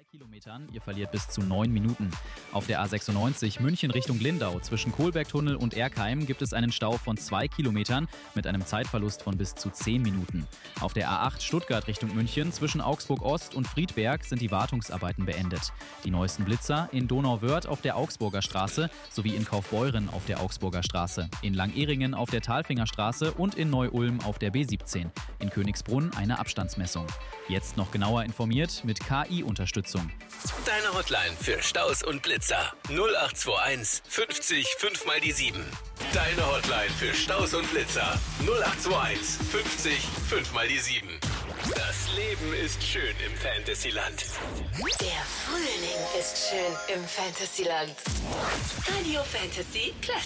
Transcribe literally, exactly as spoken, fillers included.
Kilometern, ihr verliert bis zu neun Minuten. Auf der A sechsundneunzig München Richtung Lindau zwischen Kohlbergtunnel und Erkheim gibt es einen Stau von zwei Kilometern mit einem Zeitverlust von bis zu zehn Minuten. Auf der A acht Stuttgart Richtung München zwischen Augsburg Ost und Friedberg sind die Wartungsarbeiten beendet. Die neuesten Blitzer in Donauwörth auf der Augsburger Straße sowie in Kaufbeuren auf der Augsburger Straße, in Langehringen auf der Talfinger Straße und in Neu-Ulm auf der B siebzehn. In Königsbrunn eine Abstandsmessung. Jetzt noch genauer informiert mit K I-Unterstützung. Deine Hotline für Staus und Blitzer null acht zwei eins fünfzig fünf mal die sieben. Deine Hotline für Staus und Blitzer null acht zwei eins fünfzig fünf mal die sieben. Das Leben ist schön im Fantasyland. Der Frühling ist schön im Fantasyland. Radio Fantasy Classic.